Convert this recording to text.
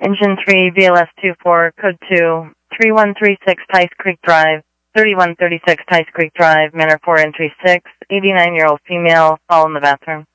Engine 3, VLS-24, code 2, 3136 Tice Creek Drive, 3136 Tice Creek Drive, Manor 4, entry 6, 89-year-old female, all in the bathroom.